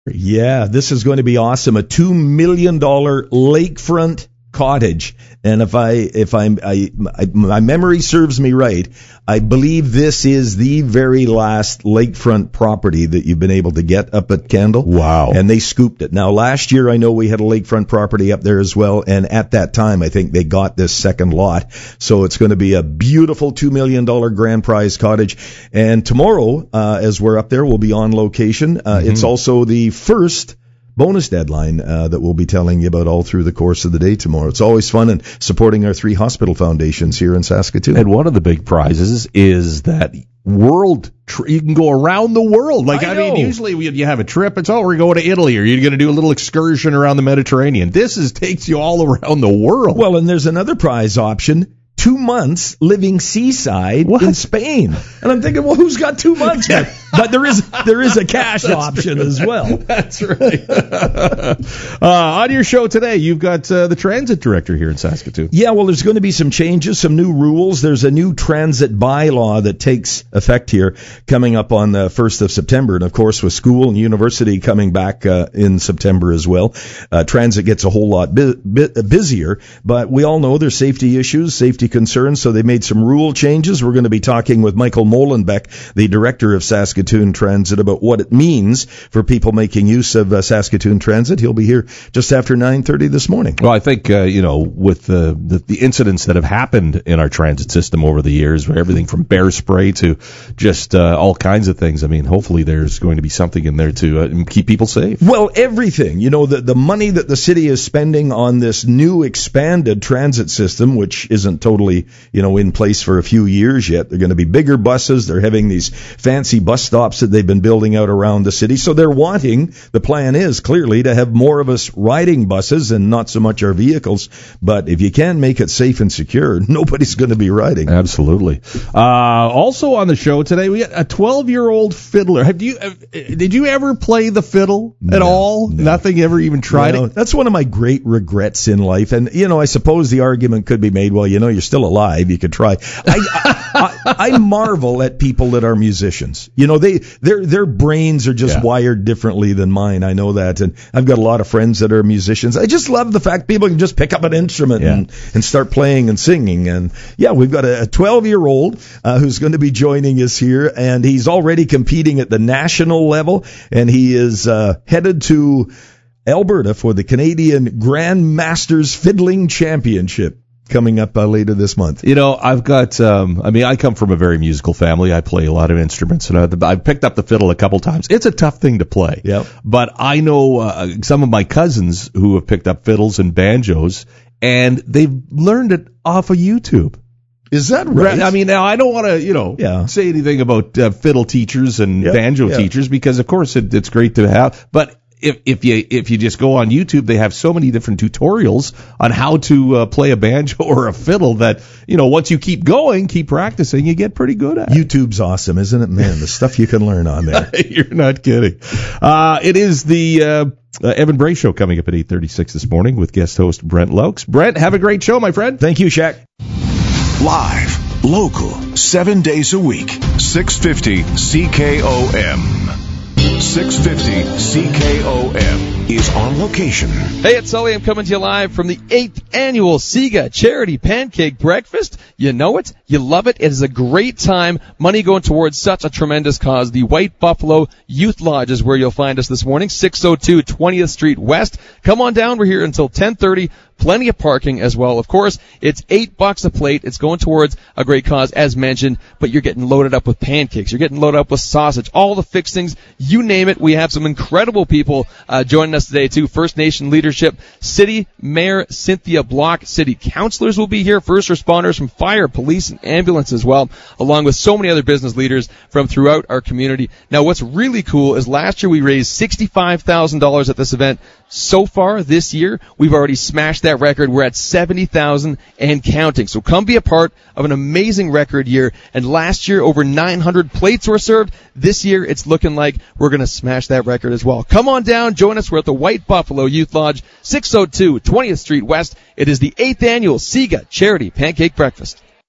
Yeah, this is going to be awesome. A $2 million lakefront cottage. And if my memory serves me right, I believe this is the very last lakefront property that you've been able to get up at Kendall. Wow. And they scooped it. Now, last year, I know we had a lakefront property up there as well. And at that time, I think they got this second lot. So it's going to be a beautiful $2 million grand prize cottage. And tomorrow, as we're up there, we'll be on location. It's also the first bonus deadline that we'll be telling you about all through the course of the day tomorrow. It's always fun and supporting our 3 hospital foundations here in Saskatoon. And one of the big prizes is that you can go around the world. I mean, usually you have a trip, it's, we're going to Italy, or you're going to do a little excursion around the Mediterranean. This takes you all around the world. Well, and there's another prize option. 2 months living seaside in Spain. And I'm thinking, well, who's got 2 months? But there is a cash option as well. That's right. On your show today, you've got the transit director here in Saskatoon. Yeah, well, there's going to be some changes, some new rules. There's a new transit bylaw that takes effect here coming up on the 1st of September. And, of course, with school and university coming back in September as well, transit gets a whole lot busier. But we all know there's safety issues, safety concerns, so they made some rule changes. We're going to be talking with Michael Molenbeek, the director of Saskatoon Transit, about what it means for people making use of Saskatoon Transit. He'll be here just after 9:30 this morning. Well, I think, with the incidents that have happened in our transit system over the years, where everything from bear spray to just all kinds of things, I mean, hopefully there's going to be something in there to keep people safe. Well, everything. The money that the city is spending on this new expanded transit system, which isn't totally in place for a few years yet. They're going to be bigger buses. They're having these fancy bus stops that they've been building out around the city. So the plan is clearly to have more of us riding buses and not so much our vehicles. But if you can make it safe and secure, nobody's going to be riding. Absolutely. Also on the show today, we got a 12-year-old fiddler. Did you ever play the fiddle at all? No. Nothing, ever even tried it? That's one of my great regrets in life. And, I suppose the argument could be made, well, you're still alive, you could try. I marvel at people that are musicians. Their brains are just wired differently than mine. I know that. And I've got a lot of friends that are musicians. I just love the fact people can just pick up an instrument and start playing and singing. And we've got a 12-year-old who's going to be joining us here, and he's already competing at the national level, and he is headed to Alberta for the Canadian Grand Masters Fiddling Championship coming up later this month. I've got, I come from a very musical family. I play a lot of instruments, and I've picked up the fiddle a couple times. It's a tough thing to play. Yep. But I know some of my cousins who have picked up fiddles and banjos, and they've learned it off of YouTube. Is that right? I mean, now I don't want to, say anything about fiddle teachers and banjo teachers, because of course it's great to have, but if you just go on YouTube, they have so many different tutorials on how to play a banjo or a fiddle that, once you keep going, keep practicing, you get pretty good at it. YouTube's awesome, isn't it? Man, the stuff you can learn on there. You're not kidding. It is the Evan Bray Show coming up at 8:36 this morning with guest host Brent Laux. Brent, have a great show, my friend. Thank you, Shaq. Live, local, 7 days a week, 650 CKOM. 650 CKOM is on location. Hey, it's Sully. I'm coming to you live from the 8th annual SIGA Charity Pancake Breakfast. You know it. You love it. It is a great time. Money going towards such a tremendous cause. The White Buffalo Youth Lodge is where you'll find us this morning, 602 20th Street West. Come on down. We're here until 10:30. Plenty of parking as well. Of course, it's $8 a plate. It's going towards a great cause, as mentioned, but you're getting loaded up with pancakes. You're getting loaded up with sausage, all the fixings, you name it. We have some incredible people joining us today, too. First Nation leadership, City Mayor Cynthia Block, city councilors will be here, first responders from fire, police, and ambulance as well, along with so many other business leaders from throughout our community. Now, what's really cool is last year we raised $65,000 at this event. So far this year, we've already smashed that record. We're at 70,000 and counting. So come be a part of an amazing record year. And last year, over 900 plates were served. This year, it's looking like we're going to smash that record as well. Come on down. Join us. We're at the White Buffalo Youth Lodge, 602 20th Street West. It is the 8th annual SIGA Charity Pancake Breakfast.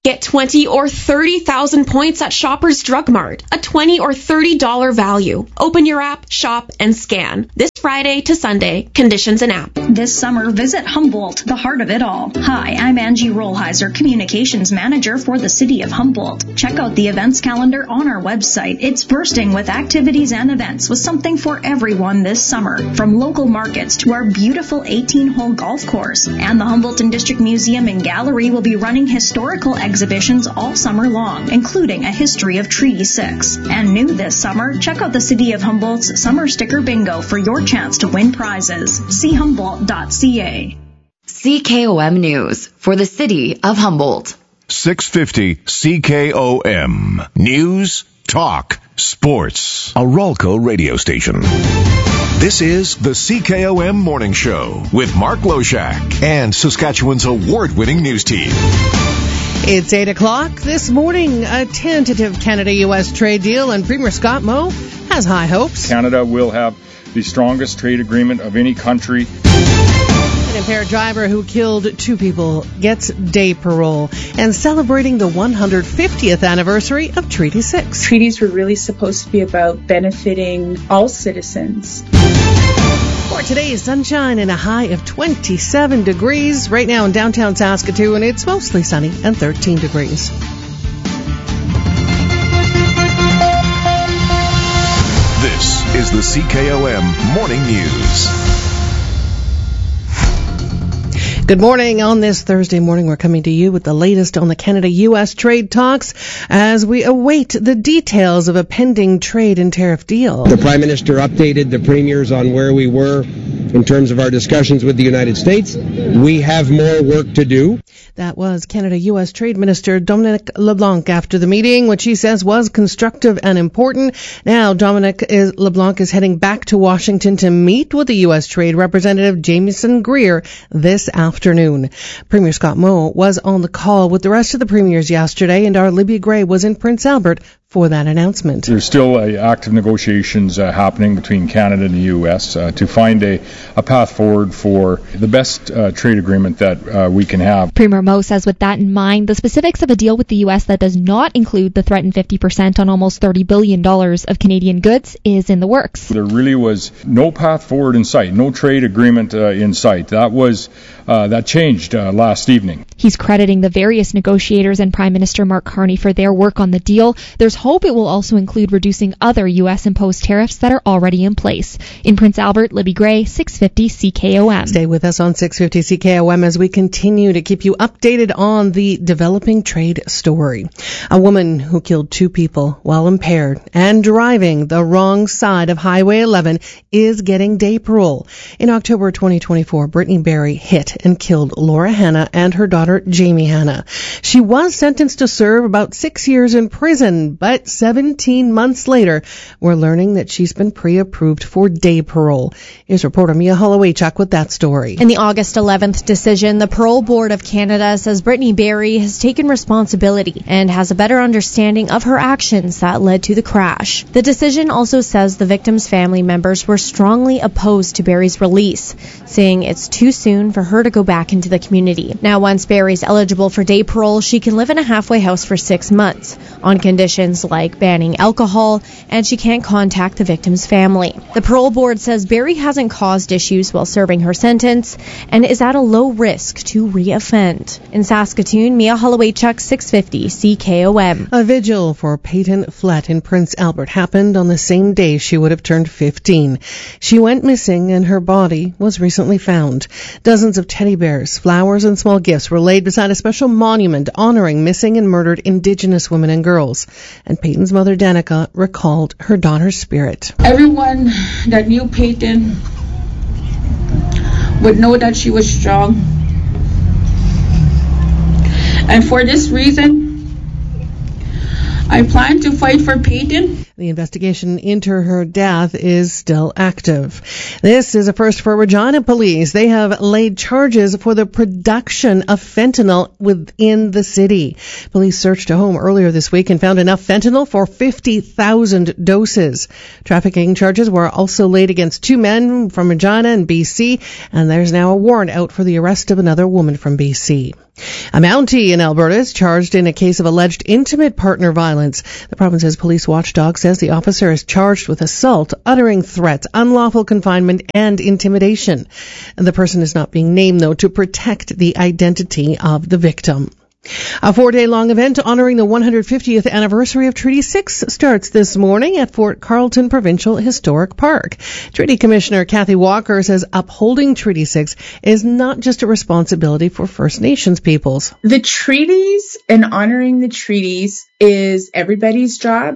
Get 20 or 30,000 points at Shoppers Drug Mart, a $20 or $30 value. Open your app, shop, and scan. This Friday to Sunday, conditions and app. This summer, visit Humboldt, the heart of it all. Hi, I'm Angie Rollheiser, Communications Manager for the City of Humboldt. Check out the events calendar on our website. It's bursting with activities and events with something for everyone this summer. From local markets to our beautiful 18-hole golf course. And the Humboldton District Museum and Gallery will be running historical exhibitions all summer long, including a history of Treaty 6. And new this summer, check out the City of Humboldt's Summer Sticker Bingo for your chance to win prizes. See Humboldt.ca. CKOM News for the City of Humboldt. 650 CKOM. News, talk, sports. A Ralco radio station. This is the CKOM Morning Show with Mark Loshak and Saskatchewan's award-winning news team. It's 8 o'clock this morning. A tentative Canada-U.S. trade deal, and Premier Scott Moe has high hopes. Canada will have the strongest trade agreement of any country. An impaired driver who killed 2 people gets day parole, and celebrating the 150th anniversary of Treaty 6. Treaties were really supposed to be about benefiting all citizens. For today, sunshine and a high of 27 degrees. Right now in downtown Saskatoon, it's mostly sunny and 13 degrees. This is the CKOM Morning News. Good morning. On this Thursday morning, we're coming to you with the latest on the Canada-U.S. trade talks as we await the details of a pending trade and tariff deal. The Prime Minister updated the premiers on where we were in terms of our discussions with the United States. We have more work to do. That was Canada-U.S. Trade Minister Dominic LeBlanc after the meeting, which he says was constructive and important. Now, LeBlanc is heading back to Washington to meet with the U.S. Trade Representative Jamieson Greer this afternoon. Premier Scott Moe was on the call with the rest of the premiers yesterday, and our Libby Gray was in Prince Albert for that announcement. There's still active negotiations happening between Canada and the U.S. To find a path forward for the best trade agreement that we can have. Premier Moe says with that in mind, the specifics of a deal with the U.S. that does not include the threatened 50% on almost $30 billion of Canadian goods is in the works. There really was no path forward in sight, no trade agreement in sight. That changed last evening. He's crediting the various negotiators and Prime Minister Mark Carney for their work on the deal. There's hope it will also include reducing other U.S. imposed tariffs that are already in place. In Prince Albert, Libby Gray, 650 CKOM. Stay with us on 650 CKOM as we continue to keep you updated on the developing trade story. A woman who killed 2 people while impaired and driving the wrong side of Highway 11 is getting day parole. In October 2024, Brittany Berry hit and killed Laura Hanna and her daughter Jamie Hanna. She was sentenced to serve about 6 years in prison, but 17 months later, we're learning that she's been pre-approved for day parole. Here's reporter Mia Holloway-Chuck with that story. In the August 11th decision, the Parole Board of Canada says Brittany Berry has taken responsibility and has a better understanding of her actions that led to the crash. The decision also says the victim's family members were strongly opposed to Berry's release, saying it's too soon for her to go back into the community. Now, once Berry's eligible for day parole, she can live in a halfway house for 6 months on conditions like banning alcohol, and she can't contact the victim's family. The Parole Board says Berry hasn't caused issues while serving her sentence and is at a low risk to re-offend. In Saskatoon, Mia Holloway-Chuck, 650 CKOM. A vigil for Peyton Flett in Prince Albert happened on the same day she would have turned 15. She went missing and her body was recently found. Dozens of teddy bears, flowers, and small gifts were laid beside a special monument honoring missing and murdered Indigenous women and girls. And Peyton's mother, Danica, recalled her daughter's spirit. Everyone that knew Peyton would know that she was strong. And for this reason, I plan to fight for Peyton. The investigation into her death is still active. This is a first for Regina Police. They have laid charges for the production of fentanyl within the city. Police searched a home earlier this week and found enough fentanyl for 50,000 doses. Trafficking charges were also laid against 2 men from Regina and BC, and there's now a warrant out for the arrest of another woman from BC. A Mountie in Alberta is charged in a case of alleged intimate partner violence. The province's police watchdog says the officer is charged with assault, uttering threats, unlawful confinement, and intimidation. The person is not being named, though, to protect the identity of the victim. A 4-day-long event honoring the 150th anniversary of Treaty 6 starts this morning at Fort Carlton Provincial Historic Park. Treaty Commissioner Kathy Walker says upholding Treaty 6 is not just a responsibility for First Nations peoples. The treaties and honoring the treaties is everybody's job.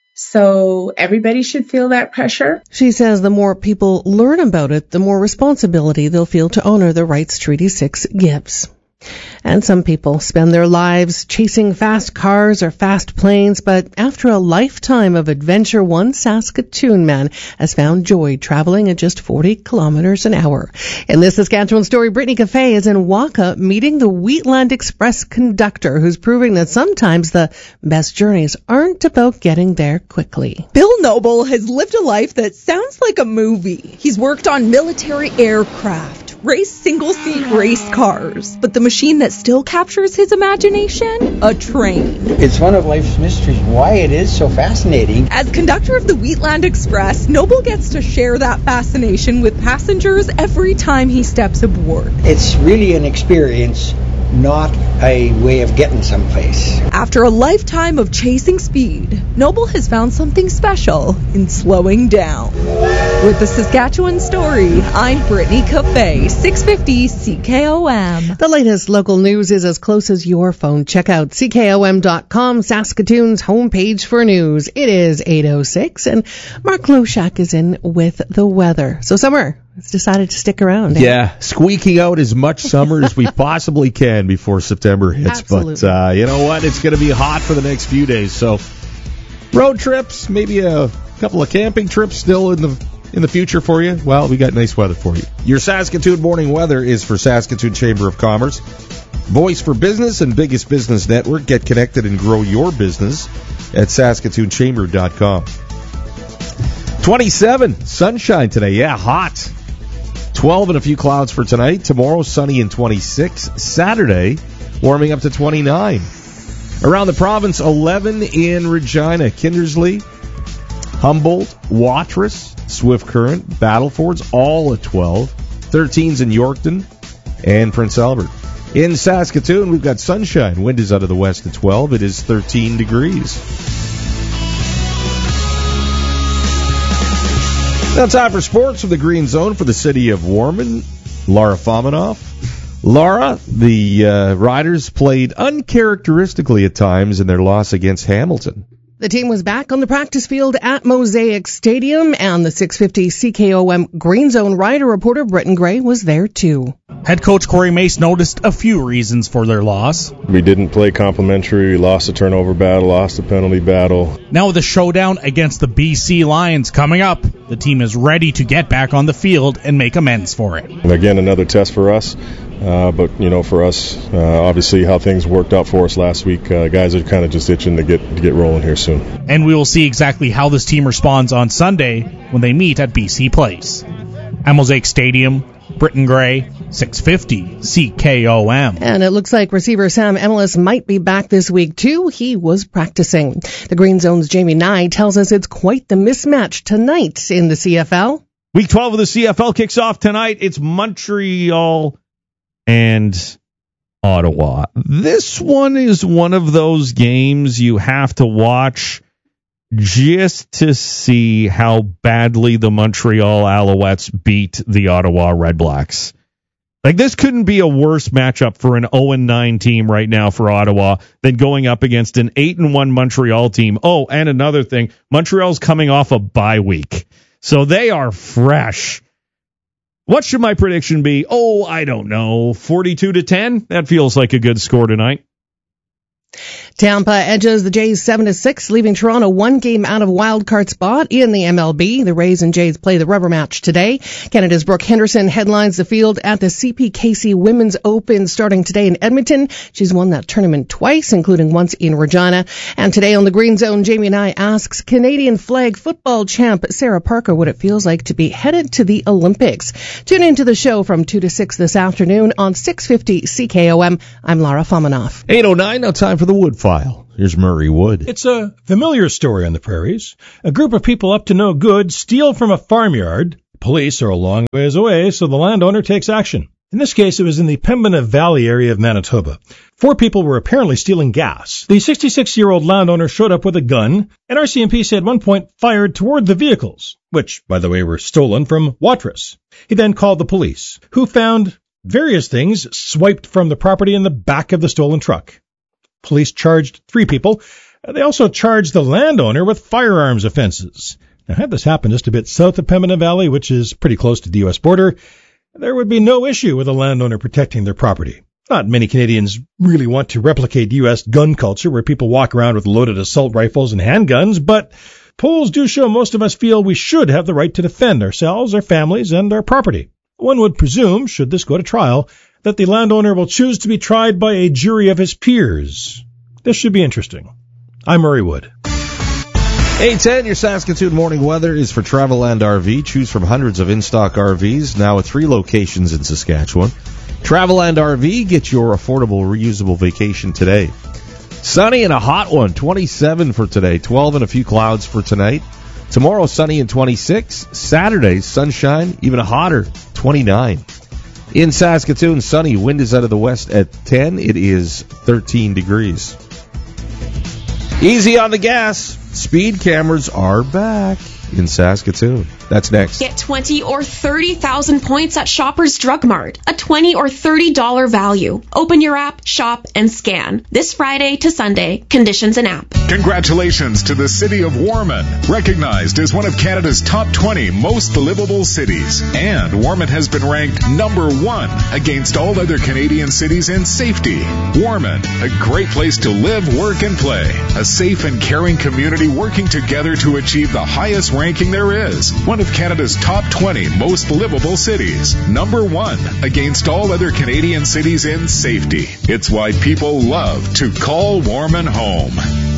So everybody should feel that pressure. She says the more people learn about it, the more responsibility they'll feel to honor the rights Treaty 6 gives. And some people spend their lives chasing fast cars or fast planes, but after a lifetime of adventure, one Saskatoon man has found joy traveling at just 40 kilometers an hour. In this Saskatchewan story, Brittany Cafe is in Waka meeting the Wheatland Express conductor, who's proving that sometimes the best journeys aren't about getting there quickly. Bill Noble has lived a life that sounds like a movie. He's worked on military aircraft, raced single-seat race cars, but the machine that still captures his imagination? A train. It's one of life's mysteries, why it is so fascinating. As conductor of the Wheatland Express, Noble gets to share that fascination with passengers every time he steps aboard. It's really an experience, not a way of getting someplace. After a lifetime of chasing speed, Noble has found something special in slowing down. With the Saskatchewan Story, I'm Brittany Cafe, 650 CKOM. The latest local news is as close as your phone. Check out CKOM.com, Saskatoon's homepage for news. It is 8:06, and Mark Loshak is in with the weather. So summer has decided to stick around. Yeah, squeaking out as much summer as we possibly can before September hits. Absolutely. But you know what? It's going to be hot for the next few days. So road trips, maybe a couple of camping trips still in the future for you. Well, we got nice weather for you. Your Saskatoon morning weather is for Saskatoon Chamber of Commerce. Voice for Business and Biggest Business Network. Get connected and grow your business at SaskatoonChamber.com. 27, sunshine today. Yeah, hot. 12 and a few clouds for tonight. Tomorrow, sunny and 26. Saturday, warming up to 29. Around the province, 11 in Regina, Kindersley, Humboldt, Watrous, Swift Current, Battlefords, all at 12. 13's in Yorkton and Prince Albert. In Saskatoon, we've got sunshine. Wind is out of the west at 12. It is 13 degrees. Now time for sports from the Green Zone for the city of Warman. Laura Fominoff. Laura, the Riders played uncharacteristically at times in their loss against Hamilton. The team was back on the practice field at Mosaic Stadium, and the 650 CKOM Green Zone Rider reporter Britton Gray was there too. Head coach Corey Mace noticed a few reasons for their loss. We didn't play complimentary. We lost a turnover battle, lost a penalty battle. Now with the showdown against the BC Lions coming up, the team is ready to get back on the field and make amends for it. And again, another test for us. But, for us, obviously how things worked out for us last week, guys are kind of just itching to get rolling here soon. And we will see exactly how this team responds on Sunday when they meet at BC Place. At Mosaic Stadium, Britton Gray, 650 CKOM. And it looks like receiver Sam Emelis might be back this week too. He was practicing. The Green Zone's Jamie Nye tells us it's quite the mismatch tonight in the CFL. Week 12 of the CFL kicks off tonight. It's Montreal and Ottawa. This one is one of those games you have to watch just to see how badly the Montreal Alouettes beat the Ottawa Redblacks. Like, this couldn't be a worse matchup for an 0-9 team right now for Ottawa than going up against an 8-1 Montreal team. Oh, and another thing, Montreal's coming off a bye week, so they are fresh. What should my prediction be? Oh, I don't know. 42-10? That feels like a good score tonight. Tampa edges the Jays 7-6, leaving Toronto one game out of wild card spot in the MLB. The Rays and Jays play the rubber match today. Canada's Brooke Henderson headlines the field at the CPKC Women's Open starting today in Edmonton. She's won that tournament twice, including once in Regina. And today on the Green Zone, Jamie and I asks Canadian flag football champ Sarah Parker what it feels like to be headed to the Olympics. Tune into the show from 2 to 6 this afternoon on 650 CKOM. I'm Lara Fomanoff. 8:09, now time for the Wood File. Here's Murray Wood. It's a familiar story on the prairies. A group of people up to no good steal from a farmyard. Police are a long ways away, so the landowner takes action. In this case, it was in the Pembina Valley area of Manitoba. 4 people were apparently stealing gas. The 66-year-old landowner showed up with a gun, and RCMP said at one point fired toward the vehicles, which, by the way, were stolen from Watrous. He then called the police, who found various things swiped from the property in the back of the stolen truck. Police charged 3 people. They also charged the landowner with firearms offenses. Now, had this happened just a bit south of Pembina Valley, which is pretty close to the U.S. border, there would be no issue with a landowner protecting their property. Not many Canadians really want to replicate U.S. gun culture where people walk around with loaded assault rifles and handguns, but polls do show most of us feel we should have the right to defend ourselves, our families, and our property. One would presume, should this go to trial, that the landowner will choose to be tried by a jury of his peers. This should be interesting. I'm Murray Wood. 8:10, your Saskatoon morning weather is for Travelland RV. Choose from hundreds of in-stock RVs, now at 3 locations in Saskatchewan. Travelland RV, get your affordable, reusable vacation today. Sunny and a hot one, 27 for today, 12 and a few clouds for tonight. Tomorrow, sunny and 26. Saturday, sunshine, even hotter, 29. In Saskatoon, sunny, wind is out of the west at 10. It is 13 degrees. Easy on the gas. Speed cameras are back in Saskatoon. That's next. Get 20 or 30,000 points at Shoppers Drug Mart. A $20 or $30 value. Open your app, shop, and scan. This Friday to Sunday. Conditions and app. Congratulations to the city of Warman, recognized as one of Canada's top 20 most livable cities. And Warman has been ranked number 1 against all other Canadian cities in safety. Warman, a great place to live, work, and play. A safe and caring community working together to achieve the highest ranking there is. One of Canada's top 20 most livable cities. Number 1 against all other Canadian cities in safety. It's why people love to call Warman home.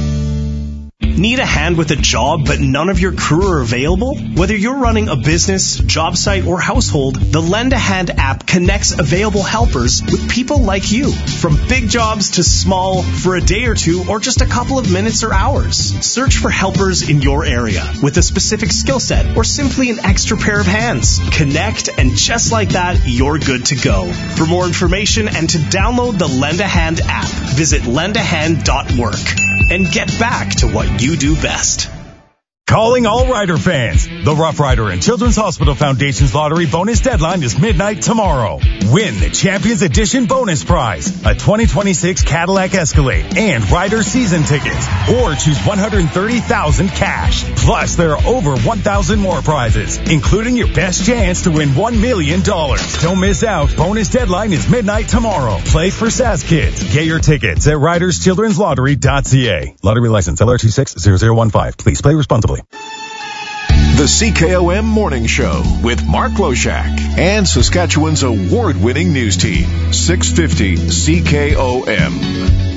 Need a hand with a job but none of your crew are available? Whether you're running a business, job site, or household, the Lend a Hand app connects available helpers with people like you. From big jobs to small, for a day or two, or just a couple of minutes or hours. Search for helpers in your area with a specific skill set or simply an extra pair of hands. Connect, and just like that, you're good to go. For more information and to download the Lend a Hand app, visit lendahand.work. And get back to what you do best. Calling all Rider fans. The Rough Rider and Children's Hospital Foundation's lottery bonus deadline is midnight tomorrow. Win the Champions Edition bonus prize, a 2026 Cadillac Escalade and Rider season tickets, or choose $130,000 cash. Plus, there are over 1,000 more prizes, including your best chance to win $1 million. Don't miss out. Bonus deadline is midnight tomorrow. Play for SAS Kids. Get your tickets at riderschildrenslottery.ca. Lottery license LR260015. Please play responsibly. The CKOM Morning Show with Mark Loshak and Saskatchewan's award-winning news team, 650 CKOM.